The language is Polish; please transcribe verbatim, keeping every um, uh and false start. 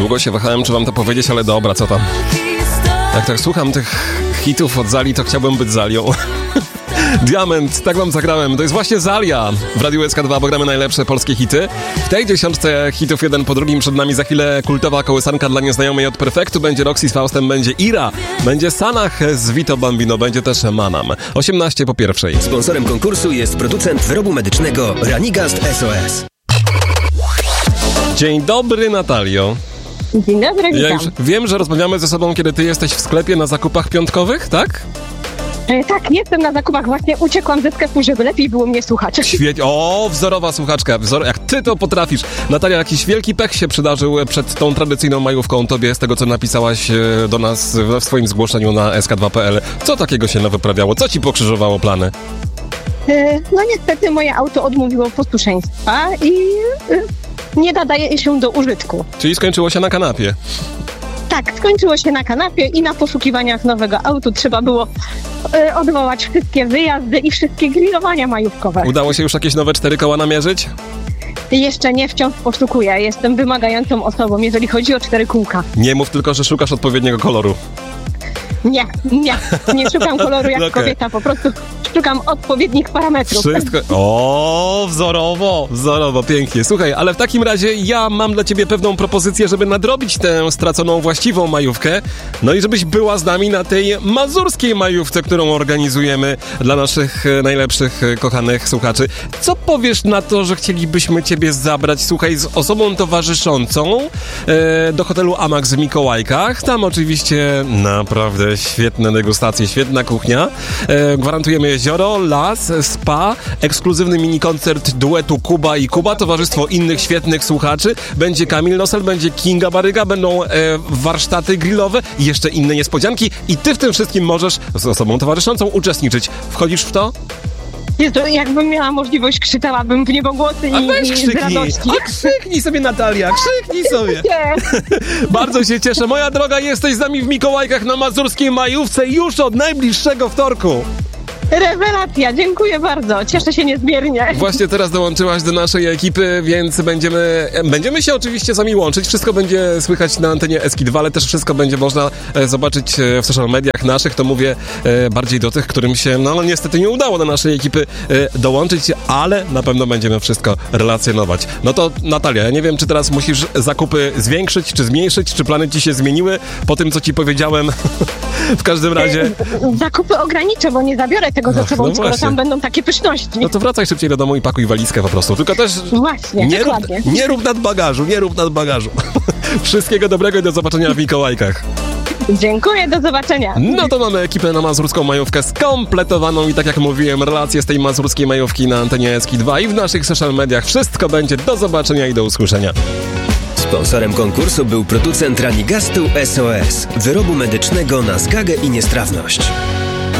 Długo się wahałem, czy wam to powiedzieć, ale dobra, co tam. Jak tak słucham tych hitów od Zali, to chciałbym być Zalią. Diament, tak wam zagrałem. To jest właśnie Zalia w Radiu S K dwa, bo gramy najlepsze polskie hity. W tej dziesiątce hitów jeden po drugim przed nami za chwilę kultowa kołysanka dla nieznajomej od Perfektu. Będzie Roxy z Faustem, będzie Ira, będzie Sanach z Vito Bambino, będzie też Manam. osiemnaście po pierwszej. Sponsorem konkursu jest producent wyrobu medycznego Ranigast S O S. Dzień dobry, Natalio. Dzień dobry, witam. Ja już wiem, że rozmawiamy ze sobą, kiedy ty jesteś w sklepie na zakupach piątkowych, tak? E, tak, jestem na zakupach, właśnie uciekłam ze sklepu, żeby lepiej było mnie słuchać. Świetnie. O, wzorowa słuchaczka. Wzor... Jak ty to potrafisz. Natalia, jakiś wielki pech się przydarzył przed tą tradycyjną majówką tobie, z tego co napisałaś do nas w swoim zgłoszeniu na S K dwa kropka p l. Co takiego się wyprawiało? Co ci pokrzyżowało plany? E, no niestety moje auto odmówiło posłuszeństwa i e, nie nadaje się do użytku. Czyli skończyło się na kanapie. Tak, skończyło się na kanapie i na poszukiwaniach nowego autu trzeba było e, odwołać wszystkie wyjazdy i wszystkie grillowania majówkowe. Udało się już jakieś nowe cztery koła namierzyć? Jeszcze nie, wciąż poszukuję. Jestem wymagającą osobą, jeżeli chodzi o cztery kółka. Nie mów tylko, że szukasz odpowiedniego koloru. Nie, nie, nie szukam koloru jak Okay. kobieta, po prostu szukam odpowiednich parametrów. Wszystko... O, wzorowo, wzorowo, pięknie. Słuchaj, ale w takim razie ja mam dla ciebie pewną propozycję, żeby nadrobić tę straconą właściwą majówkę, no i żebyś była z nami na tej mazurskiej majówce, którą organizujemy dla naszych najlepszych, kochanych słuchaczy. Co powiesz na to, że chcielibyśmy ciebie zabrać, słuchaj, z osobą towarzyszącą e, do hotelu Amax w Mikołajkach? Tam oczywiście naprawdę świetne degustacje, świetna kuchnia. E, gwarantujemy jezioro, las, spa, ekskluzywny mini-koncert duetu Kuba i Kuba, towarzystwo innych świetnych słuchaczy. Będzie Kamil Nosel, będzie Kinga Baryga, będą e, warsztaty grillowe i jeszcze inne niespodzianki. I ty w tym wszystkim możesz z osobą towarzyszącą uczestniczyć. Wchodzisz w to? Jezu, jakbym miała możliwość, krzyczałabym w niebogłosy i, A weź i z krzyknij, radości. a krzyknij sobie, Natalia, krzyknij sobie. Nie. Bardzo się cieszę. Moja droga, jesteś z nami w Mikołajkach na mazurskiej majówce już od najbliższego wtorku. Rewelacja, dziękuję bardzo, cieszę się niezmiernie. Właśnie teraz dołączyłaś do naszej ekipy, więc będziemy będziemy się oczywiście z wami łączyć. Wszystko będzie słychać na antenie S K dwa, ale też wszystko będzie można e, zobaczyć e, w social mediach naszych. To mówię e, bardziej do tych, którym się no, no niestety nie udało do naszej ekipy e, dołączyć, ale na pewno będziemy wszystko relacjonować. No to Natalia, ja nie wiem, czy teraz musisz zakupy zwiększyć, czy zmniejszyć, czy plany ci się zmieniły po tym, co ci powiedziałem. W każdym razie... Zakupy ograniczę, bo nie zabiorę tego ze Ach, sobą, no skoro właśnie. tam będą takie pyszności. No to wracaj szybciej do domu i pakuj walizkę po prostu. Tylko też Właśnie, nie rób, dokładnie. nie rób nad bagażu, nie rób nad bagażu. Wszystkiego dobrego i do zobaczenia w Mikołajkach. Dziękuję, do zobaczenia. No to mamy ekipę na mazurską majówkę skompletowaną i tak jak mówiłem, relacje z tej mazurskiej majówki na antenie S K dwa i w naszych social mediach. Wszystko będzie. Do zobaczenia i do usłyszenia. Sponsorem konkursu był producent Ranigastu S O S, wyrobu medycznego na zgagę i niestrawność.